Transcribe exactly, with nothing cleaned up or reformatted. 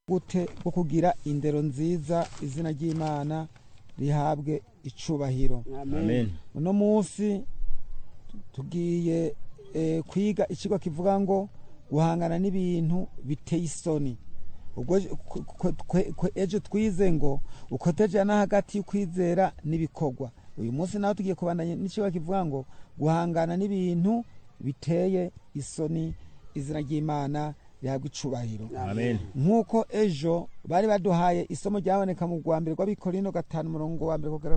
gute bwo kugira indero nziza izina ry'Imana rihabwe icubahiro. Amen. Uno munsi tugiye e, kwiga ikigo kivuga ngo guhangana n'ibintu biteye isoni. Ubwo ejo twize ngo ukotejana hagati y'ukwizera n'ibikorwa. Uyu munsi naho tugiye kubandanya n'ikigo kivuga ngo guhangana n'ibintu biteye isoni izina ry'Imana rihabwa icubahiro. Amen. Nkuko ejo bari baduhaye isomo ryaboneka mu Rwambere rw'Abikorino gatanu murongo wa mbere kugera